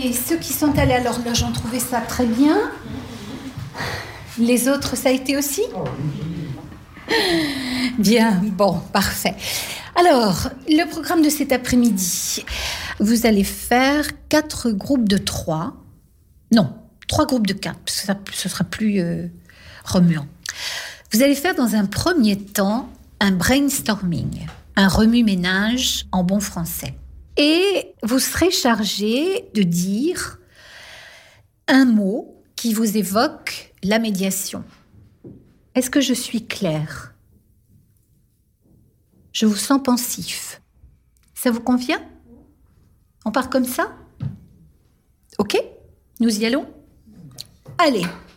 Et ceux qui sont allés à l'horloge ont trouvé ça très bien. Les autres, ça a été aussi ? Bien, bon, parfait. Alors, le programme de cet après-midi, vous allez faire 4 groupes de 3. Non, 3 groupes de 4, parce que ce sera plus remuant. Vous allez faire dans un premier temps un brainstorming, un remue-ménage en bon français. Et vous serez chargé de dire un mot qui vous évoque la médiation. Est-ce que je suis claire ? Je vous sens pensif. Ça vous convient ? On part comme ça ? Ok ? Nous y allons ? Allez,